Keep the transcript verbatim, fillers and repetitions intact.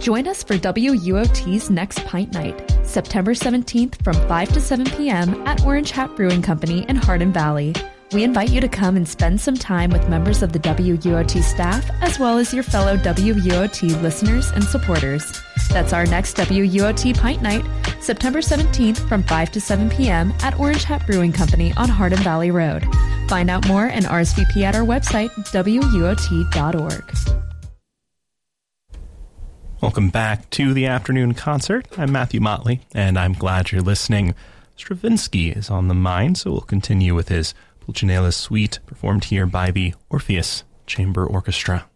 Join us for W U O T's Next Pint Night, September seventeenth from five to seven p.m. at Orange Hat Brewing Company in Hardin Valley. We invite you to come and spend some time with members of the W U O T staff, as well as your fellow W U O T listeners and supporters. That's our next W U O T Pint Night, September seventeenth from five to seven p.m. at Orange Hat Brewing Company on Hardin Valley Road. Find out more and R S V P at our website, W U O T dot org. Welcome back to the afternoon concert. I'm Matthew Motley, and I'm glad you're listening. Stravinsky is on the mind, so we'll continue with his Pulcinella Suite, performed here by the Orpheus Chamber Orchestra.